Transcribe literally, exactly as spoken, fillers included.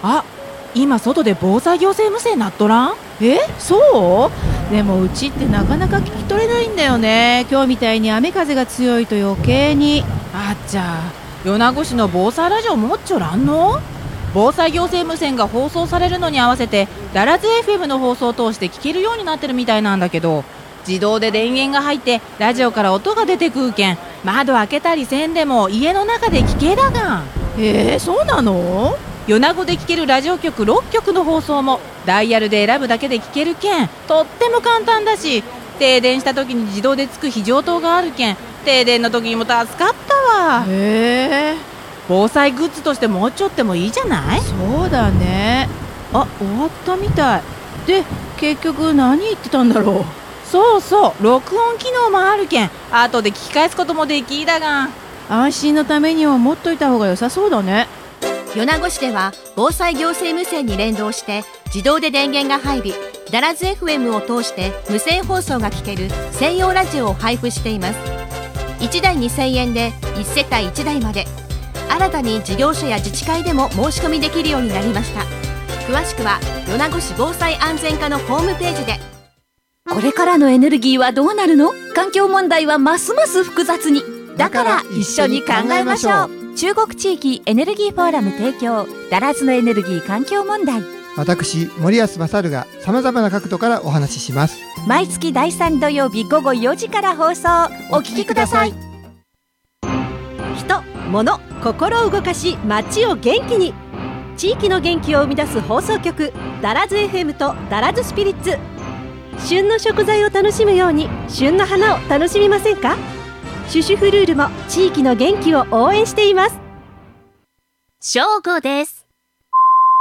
あ、今外で防災行政無線なっとらん？ え、そう？でもうちってなかなか聞き取れないんだよね。今日みたいに雨風が強いと余計に。 あっちゃ、米子市の防災ラジオ持っちょらんの？防災行政無線が放送されるのに合わせてダラズ エフエム の放送を通して聞けるようになってるみたいなんだけど、自動で電源が入ってラジオから音が出てくるけん、窓開けたりせんでも家の中で聞けだがん。 えー、そうなの？ 米子で聞けるラジオ局ろっきょくの放送もダイヤルで選ぶだけで聞けるけん、とっても簡単だし、停電した時に自動でつく非常灯があるけん、停電の時にも助かったわ。 へえ、 防災グッズとして持っちょってもいいじゃない？ そうだね。あ、終わったみたいで、結局何言ってたんだろう。 そうそう、録音機能もあるけん後で聞き返すこともできだが、 安心のためには持っといた方が良さそうだね。 米子市では防災行政無線に連動して自動で電源が入り、ダラズ エフエム を通して無線放送が聞ける専用ラジオを配布しています。いちだいにせんえんでいちせたいいちだいまで、新たに事業者や自治会でも申し込みできるようになりました。詳しくは米子市防災安全課のホームページで。 これからのエネルギーはどうなるの？環境問題はますます複雑に。だから一緒に考えましょう。中国地域エネルギーフォーラム提供、ダラズのエネルギー環境問題。 私森安勝がさまざまな角度からお話しします。 毎月だいさん土曜日午後よじから放送。お聞きください。 人、物、心を動かし街を元気に、地域の元気を生み出す放送局、ダラズ エフエム とダラズスピリッツ。旬の食材を楽しむように旬の花を楽しみませんか？シュシュフルールも地域の元気を応援しています。 正午です。